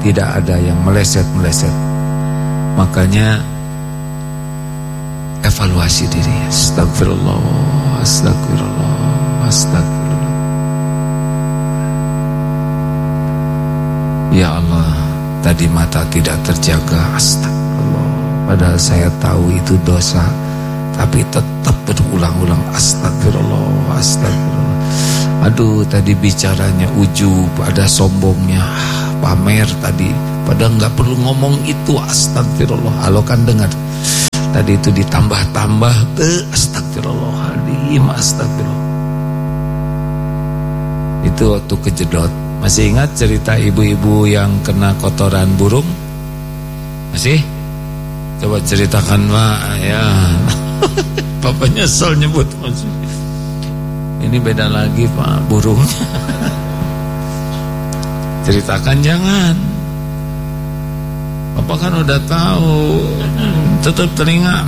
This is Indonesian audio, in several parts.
tidak ada yang meleset-meleset. Makanya evaluasi diri. Astagfirullah, astagfirullah, astagfirullah. Ya Allah, tadi mata tidak terjaga, astagfirullah. Padahal saya tahu itu dosa, tapi tetap berulang-ulang astagfirullah, astagfirullah. Aduh, tadi bicaranya ujub, ada sombongnya, pamer tadi. Padahal nggak perlu ngomong itu, astagfirullah. Halo kan dengar. Tadi itu ditambah-tambah, astagfirullahaladzim, astagfirullah. Itu waktu kejedot. Masih ingat cerita ibu-ibu yang kena kotoran burung? Masih? Coba ceritakan, Mak. Ya. Papa nyesel nyebut masih. Ini beda lagi, Pak, burung. Ceritakan jangan. Papa kan udah tahu. Tutup telinga.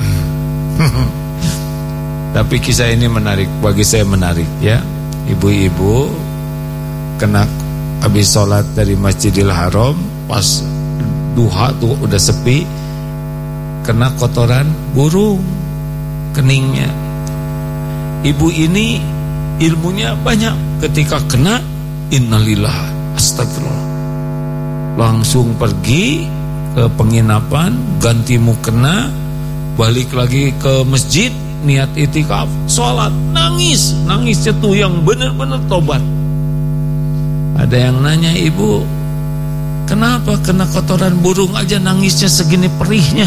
Tapi kisah ini menarik, bagi saya menarik ya. Ibu-ibu kena habis sholat dari Masjidil Haram, pas duha tuh udah sepi, kena kotoran burung keningnya. Ibu ini ilmunya banyak. Ketika kena, innalillah, astagfirullah, langsung pergi ke penginapan, ganti mukena, balik lagi ke masjid, niat itikaf, sholat, nangis itu yang benar-benar tobat. Ada yang nanya, ibu, kenapa kena kotoran burung aja nangisnya segini perihnya?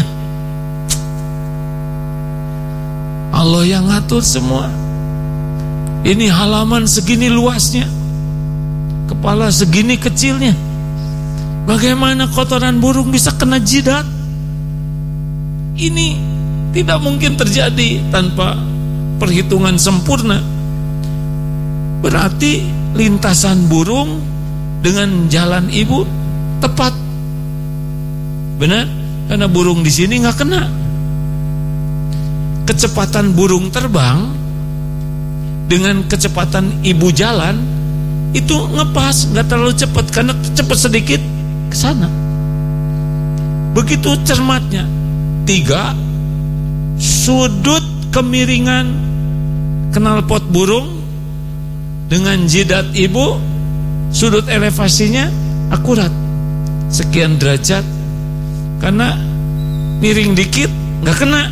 Allah yang ngatur semua. Ini halaman segini luasnya, kepala segini kecilnya. Bagaimana kotoran burung bisa kena jidat? Ini tidak mungkin terjadi tanpa perhitungan sempurna. Berarti lintasan burung dengan jalan ibu tepat. Benar? Karena burung di sini nggak kena. Kecepatan burung terbang dengan kecepatan ibu jalan itu ngepas, nggak terlalu cepat, karena cepat sedikit ke sana. Begitu cermatnya. 3, sudut kemiringan knalpot burung dengan jidat ibu, sudut elevasinya akurat sekian derajat. Karena miring dikit nggak kena.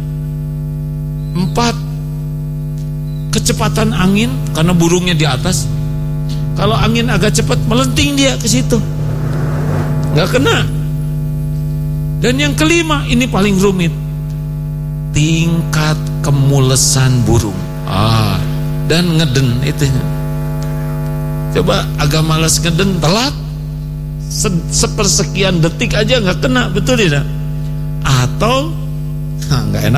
4, kecepatan angin, karena burungnya di atas. Kalau angin agak cepat, melenting dia ke situ, nggak kena. Dan yang kelima, ini paling rumit, tingkat kemulesan burung. Dan ngeden itu. Coba agak malas ngeden, telat sepersekian detik aja nggak kena, betul tidak? Atau nggak enak